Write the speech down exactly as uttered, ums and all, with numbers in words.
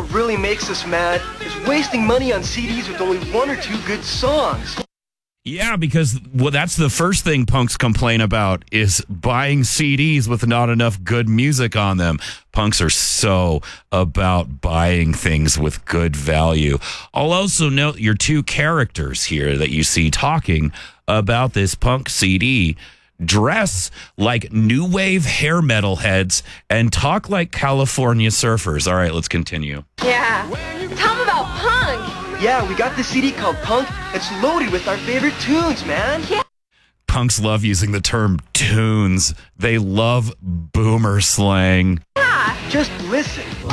what really makes us mad is wasting money on C Ds with only one or two good songs. Yeah, because well, that's the first thing punks complain about is buying C Ds with not enough good music on them. Punks are so about buying things with good value. I'll also note your two characters here that you see talking about this punk C D dress like new wave hair metal heads and talk like California surfers. All right, let's continue. Yeah. Tell them about punk. Yeah, we got this C D called Punk. It's loaded with our favorite tunes, man. Yeah. Punks love using the term tunes. They love boomer slang. Yeah. Just listen.